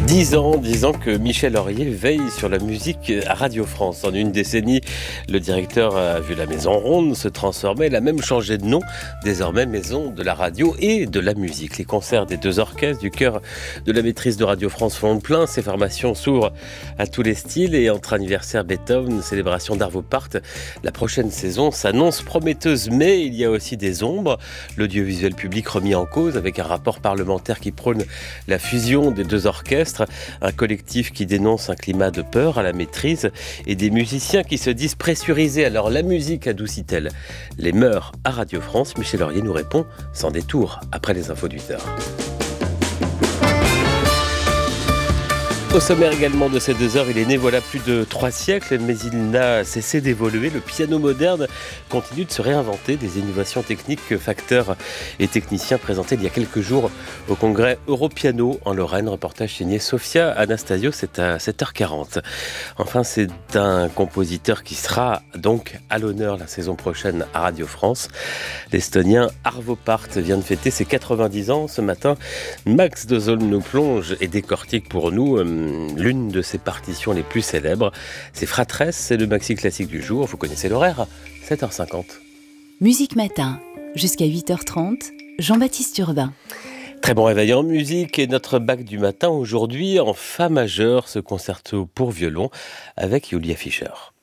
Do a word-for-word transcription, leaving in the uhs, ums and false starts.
Dix ans, dix ans que Michel Laurier veille sur la musique à Radio France. En une décennie, le directeur a vu la Maison Ronde se transformer. Elle a même changé de nom, désormais Maison de la radio et de la musique. Les concerts des deux orchestres du chœur de la maîtrise de Radio France font le plein. Ces formations s'ouvrent à tous les styles et entre anniversaire Beethoven, célébration d'Arvo Pärt, la prochaine saison s'annonce prometteuse. Mais il y a aussi des ombres. L'audiovisuel public remis en cause avec un rapport parlementaire qui prône la fusion des deux orchestres. Un collectif qui dénonce un climat de peur à la maîtrise et des musiciens qui se disent pressurisés. Alors la musique adoucit-elle les mœurs à Radio France? Michel Laurier nous répond sans détour après les infos de huit heures. Au sommaire également de ces deux heures, il est né voilà plus de trois siècles, mais il n'a cessé d'évoluer. Le piano moderne continue de se réinventer. Des innovations techniques, facteurs et techniciens présentés il y a quelques jours au congrès Europiano en Lorraine. Reportage signé Sofia Anastasio, c'est à sept heures quarante. Enfin, c'est un compositeur qui sera donc à l'honneur la saison prochaine à Radio France. L'Estonien Arvo Pärt vient de fêter ses quatre-vingt-dix ans ce matin. Max Dozol nous plonge et décortique pour nous euh, l'une de ses partitions les plus célèbres. C'est Fratresse, c'est le maxi classique du jour. Vous connaissez l'horaire, sept heures cinquante. Musique Matin, jusqu'à huit heures trente, Jean-Baptiste Urbain. Très bon réveil en musique et notre bac du matin aujourd'hui en fa majeur, ce concerto pour violon avec Julia Fischer.